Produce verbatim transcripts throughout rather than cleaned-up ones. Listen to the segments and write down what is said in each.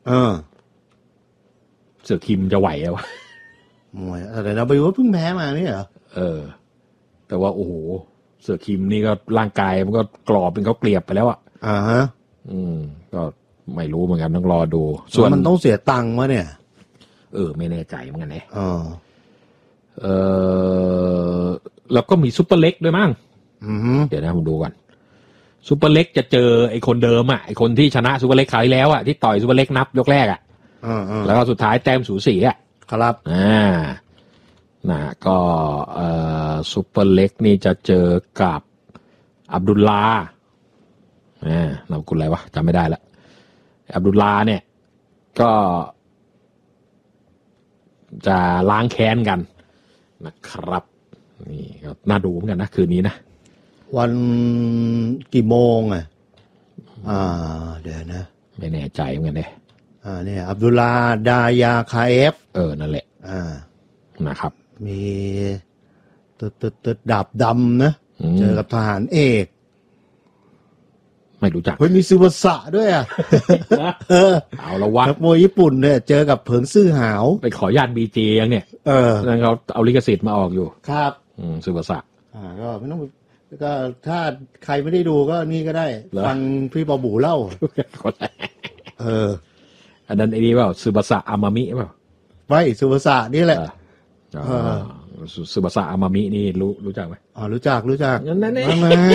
เออเสือคิมจะไหวอะวะมวยแต่เราไปว่าเพิ่งแพ้มาไม่เหรอเออแต่ว่าโอ้โหเสือคิมนี่ก็ร่างกายมันก็กรอบเป็นเขาเกลียบไปแล้วอ่ะอ่าฮะอืมก็ไม่รู้เหมือนกันต้องรอดูส่วนมันต้องเสียตังค์วะเนี่ยเออไม่แน่ใจเหมือนกันเนี่ยอ๋อเออแล้วก็มีซุปเปอร์เล็กด้วยมั้งอือเดี๋ยวนะผมดูก่อนซุปเปอร์เล็กจะเจอไอ้คนเดิมอ่ะไอ้คนที่ชนะซุปเปอร์เล็กคราวที่แล้วอ่ะที่ต่อยซุปเปอร์เล็กนับยกแรกอ่ะอ่าแล้วก็สุดท้ายแต้มสูสีอ่ะครับอ่านะก็เอ่อซุปเปอร์เล็กนี่จะเจอกับอับดุลลาอ่านามสกุลอะไรวะจำไม่ได้ละอับดุลลาเนี่ยก็จะล้างแค้นกันนะครับนี่ก็น่าดูเหมือนกันนะคืนนี้นะวันกี่โมงอ่ะอ่าเดี๋ยวนะไม่แน่ใจเหมือนกันเลยอ่าเนี่ยอับดุลลาดายาคาเอฟเออนั่นแหละอ่านะครับมีตึ๊ดตึ๊ดตึ๊ดดาบดำนะเจอกับทหารเอกไม่รู้จักเฮ้ยมีซูบะสะด้วยอ่ะเออเอาละวะนักมวยญี่ปุ่นเนี่ยเจอกับเผิงซื่อหาวไปขอญาตบีจียังเนี่ยเออแล้วเขาเอาลิขสิทธิ์มาออกอยู่ครับอืมซูบะสะอ่าก็ไม่ต้องก็ถ้าใครไม่ได้ดูก็นี่ก็ได้ฟังพี่บอบูเล่าเอออันนั้นไอ้นี่เปล่าซูบะสะอามามิเปล่าไม่ซูบะสะนี่แหละเออซูบะสะอามามินี่รู้รู้จักไหมอ๋อรู้จักรู้จักนั่นแน่แม่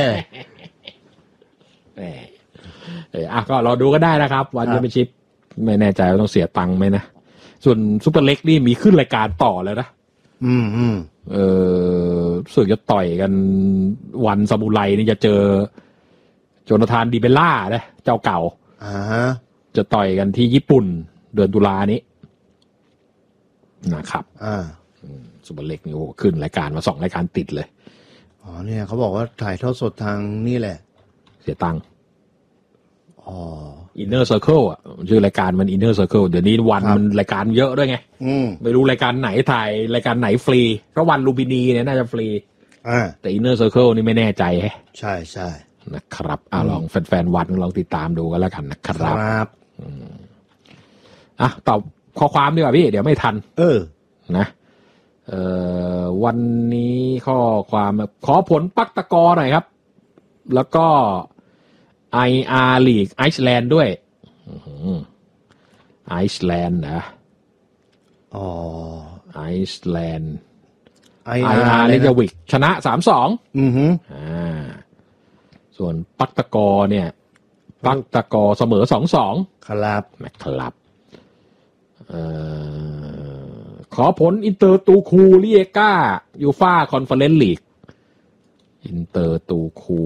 แหมเอออ่ะก็รอดูก็ได้นะครับวันแชมเปี้ยนชิพไม่แน่ใจว่าต้องเสียตังค์ไหมนะส่วนซุปเปอร์เล็กนี่มีขึ้นรายการต่อแล้วนะอืมอืมเออรู้สึกจะต่อยกันวันซามูไรนี่จะเจอโจนาธานดีเบลล่านะเจ้าเก่าอ่าฮะจะต่อยกันที่ญี่ปุ่นเดือนตุลานี้นะครับอ่าซุปเปอร์เล็กนี่โอ้ขึ้นรายการมาสองรายการติดเลยอ๋อเนี่ยเขาบอกว่าถ่ายทอดสดทางนี่แหละเสียตังค์อ๋อ Inner Circle อ่ะชื่อรายการมัน Inner Circle เดี๋ยวนี้วันมันรายการเยอะด้วยไงอืมไม่รู้รายการไหนถ่ายรายการไหนฟรีเพราะวันลูบินีเนี่ยน่าจะฟรีอ่าแต่ Inner Circle นี่ไม่แน่ใจแฮะใช่ใช่นะครับอ่าลองแฟนๆวันลองติดตามดูกันแล้วกันนะครับครับอ่ะตอบข้อความดีกว่าพี่เดี๋ยวไม่ทันเออนะเอ่อวันนี้ข้อความขอผลปักตะกอหน่อยครับแล้วก็ ไอ อาร์ League ไอซ์แลนด์ด้วยไอซ์แลนด์นะอ๋อไอซ์แลนด์ไออาร์ เลนจาวิกชนะ สามสองอือฮึอ่าส่วนปักตะกอเนี่ยปักตะกอเสมอ สองสองครับนะครับเอ่อขอผลอินเตอร์ตูคูลิเอก้ายูฟ่าคอนเฟอเรนซ์ลีกอินเตอร์ตูคู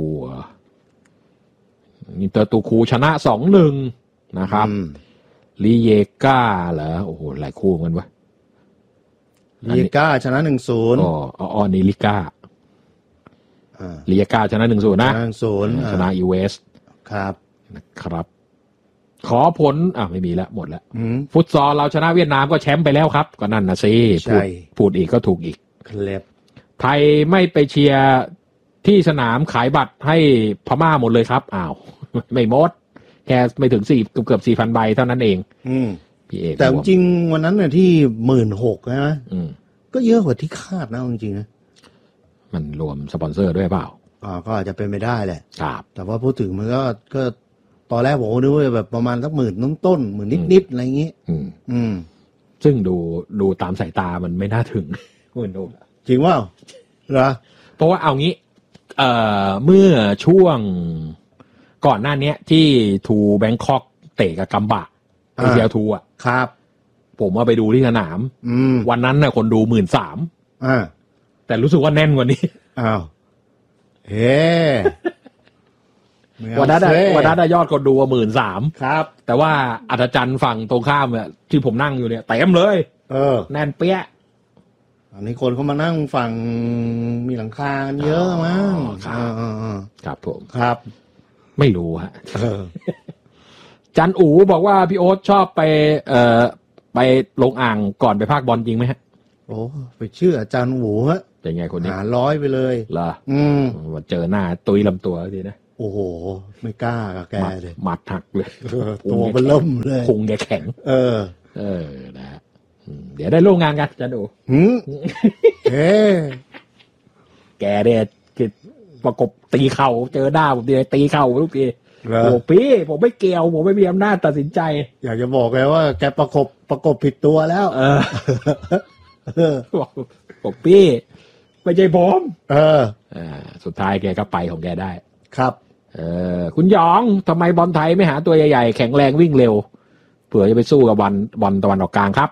อินเตอร์ตูคูชนะ สองหนึ่ง นะครับลิเอก้าเหรอโอ้โหหลายคู่เหมือนกันวะลิเอก้าชนะ หนึ่งศูนย์อ๋ออ๋อนี่ลิก้าลิเอก้าชนะ หนึ่งศูนย์ นะหนึ่งศูนย์ชนะยูเอสครับนะครับขอผลอ่ะไม่มีแล้วหมดแล้วฟุตซอลเราชนะเวียดนามก็แชมป์ไปแล้วครับก็นั่นนะสิพูดพูดอีกก็ถูกอีกครับไทยไม่ไปเชียร์ที่สนามขายบัตรให้พม่าหมดเลยครับอ้าวไม่หมดแค่ไม่ถึงสี่เกือบเกือบสี่พันใบเท่านั้นเองอืมพี่เอกแต่จริงวันนั้นเนี่ยที่หมื่นหกใช่ไหมก็เยอะกว่าที่คาดนะจริงๆนะมันรวมสปอนเซอร์ด้วยเปล่าอ่าก็อาจจะเป็นไปได้แหละครับแต่ว่าพูดถึงมันก็ก็ตอนแรกผมนึกว่าแบบประมาณสักหมื่นต้นๆหมื่นนิดๆอะไรอย่างงี้อืมอืมซึ่งดูดูตามสายตามันไม่น่าถึงหมื่นโดนจริงว่าเหรอเพราะว่าเอางี้เอ่อเมื่อช่วงก่อนหน้านี้ที่ทูแบงคอกเตะกับกัมบะไอเซียทูอ่ะครับผมเอาไปดูที่สนามวันนั้นน่ะคนดูหมื่นสามอ่าแต่รู้สึกว่าแน่นกว่านี้อ้าวเฮ้วันนั้นวันนั้นยอดคนดูหมื่นสามครับแต่ว่าอัศจรรย์ฝั่งตรงข้ามเนี่ยที่ผมนั่งอยู่เนี่ยเต็มเลยเออแน่นเปี้ยอันนี้คนเขามานั่งฝั่งมีหลังคาเยอะมั้งครับผมครับไม่รู้ฮะจันอู๋บอกว่าพี่โอ๊ตชอบไปเอ่อไปลงอ่างก่อนไปภาคบอลจริงไหมฮะโอ้ไปเชื่ออาจารย์อู๋ฮะเป็นไงคนนี้หาร้อยไปเลยเหรออืมมาเจอหน้าตุยลำตัวทีนะโอ้โหไม่กล้ากับแกเลยหมัดหักเลยตัวมันล่มเลยพุงแกแข็งเออเออนะฮะเดี๋ยวได้ร่วมงานกันจะดูหืมเฮ้แกเนี่ยประกบตีเข่าเจอหน้าผมดีตีเข่าทุกทีโอ้พี่ผมไม่เกี่ยวผมไม่มีอำนาจตัดสินใจอยากจะบอกเลยว่าแกประกบประกบผิดตัวแล้วเออเออบอกพี่ไม่ใช่ผมเอออ่าสุดท้ายแกก็ไปของแกได้ครับเออคุณหยองทำไมบอลไทยไม่หาตัวใหญ่ๆแข็งแรงวิ่งเร็วเผื่อจะไปสู้กับบอลบอลตะวันออกกลางครับ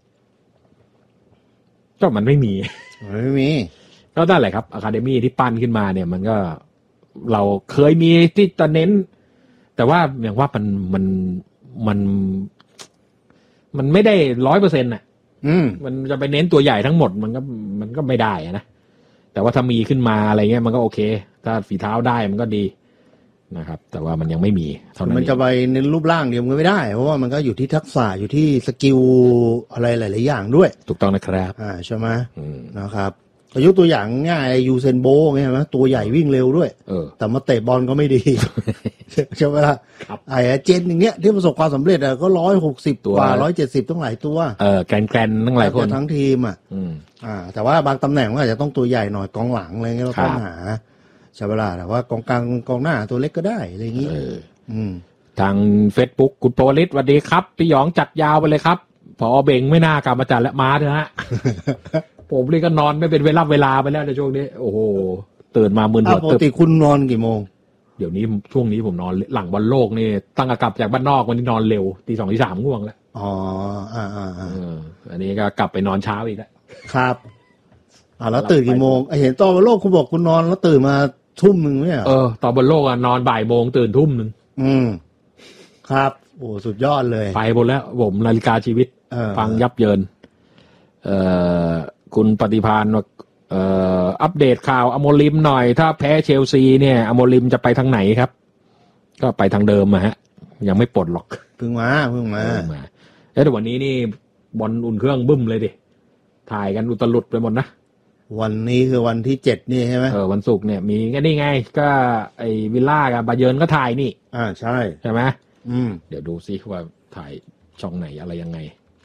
ก็มันไม่มีไม่มีก็นั่นแหละครับอะคาเดมี่ที่ปั้นขึ้นมาเนี่ยมันก็เราเคยมีที่จะเน้นแต่ว่าอย่างว่ามันมันมันมันไม่ได้ร้อยเปอร์เซ็นต์อ่ะมันจะไปเน้นตัวใหญ่ทั้งหมดมันก็มันก็ไม่ได้นะแต่ว่าถ้ามีขึ้นมาอะไรเงี้ยมันก็โอเคถ้าฝีเท้าได้มันก็ดีนะครับแต่ว่ามันยังไม่มีเท่านั้นมันจะไปในรูปร่างเดียวมันไม่ได้เพราะว่ามันก็อยู่ที่ทักษะอยู่ที่สกิลอะไรหลายๆอย่างด้วยถูกต้องนะครับอ่าใช่ไหมนะครับยกตัวอย่างง่ายยูเซนโบไงใช่ไหมตัวใหญ่วิ่งเร็วด้วยเออแต่มาเตะบอลก็ไม่ดีใช่ไหมล่ะไอ้เจนอย่างเงี้ยที่ประสบความสำเร็จอะก็ร้อยหกสิบกว่าร้อยเจ็ดสิบต้องหลายตัวเออแกรนแกรนทั้งหลายคนทั้งทีมอ่ะอ่าแต่ว่าบางตำแหน่งก็อาจจะต้องตัวใหญ่หน่อยกองหลังอะไรเงี้ยเราต้องหาใช่ไหมล่ะแต่ว่ากองกลางกองหน้าตัวเล็กก็ได้อะไรอย่างงี้อืมทาง Facebook คุณโปรลิสสวัสดีครับพี่หยองจัดยาวไปเลยครับพอเบ่งไม่น่ากลับมาจัดและมาเถอะฮะผมเลยก็นอนไม่เป็นเวลาเวลาไปแล้วในช่วงนี้โอ้โหตื่นมามึนหัวปกติคุณนอนกี่โมงเดี๋ยวนี้ช่วงนี้ผมนอนหลังบอลโลกนี่ตั้งกลับจากบ้านนอกวันนี้นอนเร็วตีสองตีสามง่วงแล้วอ๋ออ่าอ่าอ่าอันนี้ก็กลับไปนอนเช้าอีกแล้วครับอ่าแล้วตื่นกี่โมงเห็นตอนบอลโลกคุณบอกคุณนอนแล้วตื่นมาทุ่มหนึ่งไหมเออตอนบอลโลกอ่ะนอนบ่ายโมงตื่นทุ่มหนึ่งอืมครับโอ้สุดยอดเลยไปหมดแล้วผมนาฬิกาชีวิตฟังยับเยินเอ่อคุณปฏิภาณว่าเอ่ออัปเดตข่าวอโมลิมหน่อยถ้าแพ้เชลซีเนี่ยอโมลิมจะไปทางไหนครับก็ไปทางเดิมอะฮะยังไม่ปลดหรอกเพิ่งมาเพิ่งมาแล้วแต่วันนี้นี่บอลอุ่นเครื่องบึ้มเลยดิถ่ายกันอุตลุดไปหมดนะวันนี้คือวันที่เจ็ดนี่ใช่ไหมเออวันศุกร์เนี่ยมีก็นี่ไงก็ไอ้วิลล่ากับบาเยิร์นก็ถ่ายนี่อ่าใช่ใช่ไหมอืมเดี๋ยวดูซิว่าถ่ายช่องไหนอะไรยังไง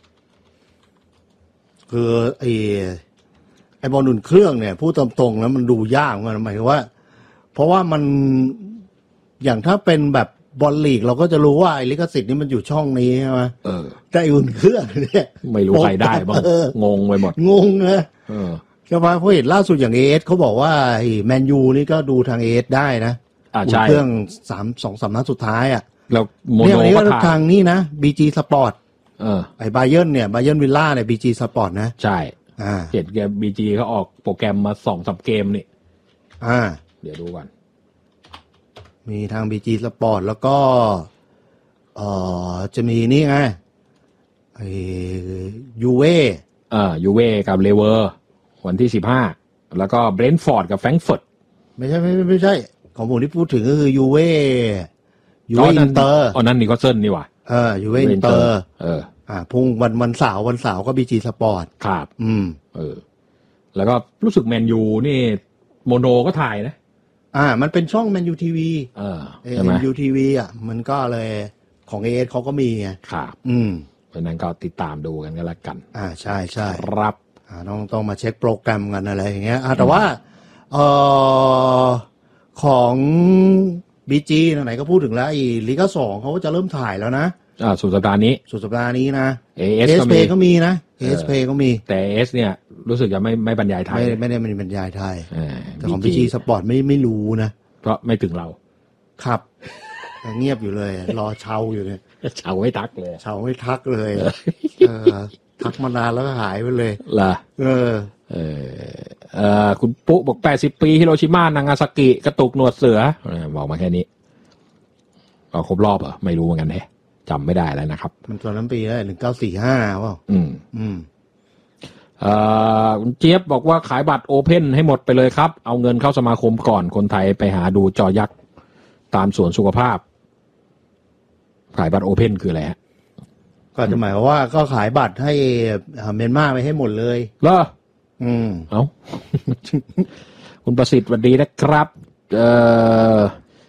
คือไอ้ไอ้บอลอุ่นเครื่องเนี่ยพูดตรงๆแล้วมันดูยากเหมือนกันหมายถึงว่าเพราะว่ามันอย่างถ้าเป็นแบบบอลลีกเราก็จะรู้ว่าไอ้ลิขสิทธิ์นี่มันอยู่ช่องนี้ใช่ไหมเออแต่อุ่นเครื่องเนี่ยไม่รู้ใครได้บ้างงงไปหมดงงเลยเออใช่ไหมเพราะเห็นล่าสุดอย่างเอสเขาบอกว่าไอ้แมนยูนี่ก็ดูทางเอสได้นะอุ่นเครื่องสามสองสามนัดสุดท้ายอ่ะแล้วโมโนก็ทางนี้นะบีจีสปอร์ตเออไอ้บาเยิร์นเนี่ยบาเยิร์นวิลล่าเนี่ยบีจีสปอร์ตนะใช่อ่าเห็นแกบีจีเขาออกโปรแกรมมาสองสามเกมนี่อ่าเดี๋ยวดูก่อนมีทางบีจีสปอร์ตแล้วก็เอ่อจะมีนี่ไงไอ้ยูเว่อ่ายูเว่กับเลเวอร์วันที่สิบห้าแล้วก็เบรนท์ฟอร์ดกับแฟรงก์เฟิร์ตไม่ใช่ไม่ไม่ใช่ของผมที่พูดถึงก็คือยูเว่ยูเว่อินเตอร์อ๋อนั่นนี่ก็เซินนี่ว่ะเออยูเว่อินเตอร์เอออ่าพุ่งวันวันเสาร์วันเสาร์ก็บีจีสปอร์ตครับอืมเออแล้วก็รู้สึกแมนยูนี่โมโนก็ถ่ายนะอ่ามันเป็นช่องแมนยูทีวีเออแมนยูทีวีอ่ะมันก็เลยของเอสเขาก็มีไงครับอืมเพราะนั้นก็ติดตามดูกันก็แล้วกันอ่าใช่ใช่ครับอ่าต้องต้องมาเช็คโปรแกรมกันอะไรอย่างเงี้ยอ่าแต่ว่าเอ่อของบีจีไหนก็พูดถึงแล้วไอ้ลีกสองเขาก็จะเริ่มถ่ายแล้วนะอ่าสุดสัปดาห์นี้สุดสัปดาห์นี้นะเอ เอสก็มีนะ เอ เอส พี ก็มีแต่ เอ เอส เนี่ยรู้สึกจะไม่ไม่บรรยายไทยไม่ไม่ได้บรรยายไทยแต่ของ บี จี Sport ไม่ไม่รู้นะเพราะไม่ถึงเราครับเงียบอยู่เลยรอเช่าอยู่เนี่ยเช่าไม่ทักเลยเช่าไม่ทักเลยเออทักมานานแล้วก็หายไปเลยล่ะเออเออเอ่อคุณปุ๊บอกแปดสิบปีฮิโรชิมานางาซากิกระตุกหนวดเสือบอกมาแค่นี้ก็ครบรอบเหรอไม่รู้เหมือนกันแฮะจำไม่ได้แล้วนะครับมันตอนนั้นปีอะไรหนึ่งเก้าสี่ห้าป่ะอืมอืมเอ่อคุณเจี๊ยบบอกว่าขายบัตรโอเพ่นให้หมดไปเลยครับเอาเงินเข้าสมาคมก่อนคนไทยไปหาดูจอยักษ์ตามสวนสุขภาพขายบัตรโอเพ่นคืออะไรฮะก็จะหมายว่าก็ขายบัตรให้เมียนมาไปให้หมดเลยเหรออืมเอ้า คุณประสิทธิ์สวัสดีนะครับเอ่อ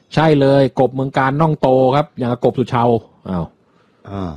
ใช่เลยกบเมืองการน่องโตครับอย่างกับกบสุชาวอ้าวอ่า